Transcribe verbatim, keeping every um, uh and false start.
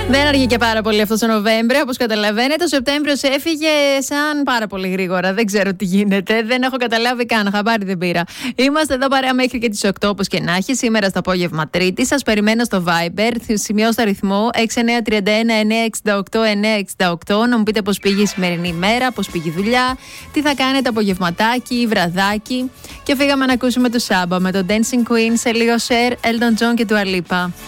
Δεν αργεί και πάρα πολύ αυτό ο Νοβέμβριο, όπως καταλαβαίνετε. Ο Σεπτέμβριος έφυγε σαν πάρα πολύ γρήγορα. Δεν ξέρω τι γίνεται. Δεν έχω καταλάβει καν. Χαμπάρι δεν πήρα. Είμαστε εδώ παρέα μέχρι και τις οκτώ, όπως και να έχει. Σήμερα στο απόγευμα Τρίτη. Σας περιμένω στο Viber. Σημειώστε αριθμό έξι εννιά τρία ένα εννιά έξι οκτώ εννιά έξι οκτώ. Να μου πείτε πώς πήγε η σημερινή ημέρα, πώς πήγε η δουλειά, τι θα κάνετε απογευματάκι, βραδάκι. Και φύγαμε να ακούσουμε το Σάμπα με το Dancing Queen, σε λίγο Cher, Elton John και Dua Lipa.